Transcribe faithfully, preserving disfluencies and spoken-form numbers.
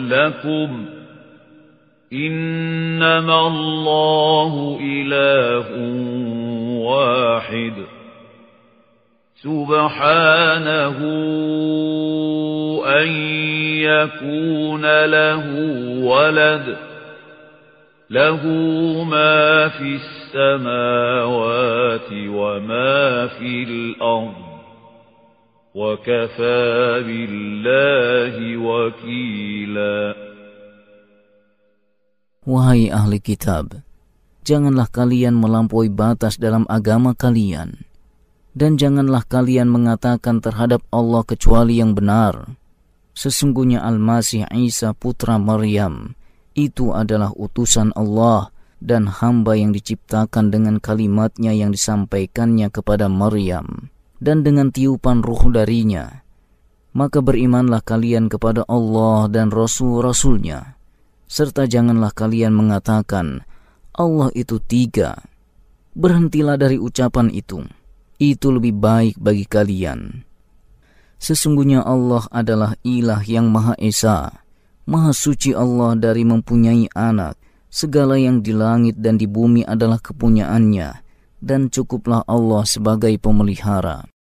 لكم إنما الله إله واحد سبحانه أن يكون له ولد له ما في السماوات وما في الأرض وكفى بالله وكيلا. Wahai ahli kitab, janganlah kalian melampaui batas dalam agama kalian, dan janganlah kalian mengatakan terhadap Allah kecuali yang benar. Sesungguhnya Al-Masih Isa putra Maryam itu adalah utusan Allah dan hamba yang diciptakan dengan kalimatnya yang disampaikannya kepada Maryam, dan dengan tiupan ruh darinya. Maka berimanlah kalian kepada Allah dan Rasul-Rasulnya, serta janganlah kalian mengatakan Allah itu tiga. Berhentilah dari ucapan itu. Itu lebih baik bagi kalian. Sesungguhnya Allah adalah ilah yang Maha Esa. Maha suci Allah dari mempunyai anak. Segala yang di langit dan di bumi adalah kepunyaannya, dan cukuplah Allah sebagai pemelihara.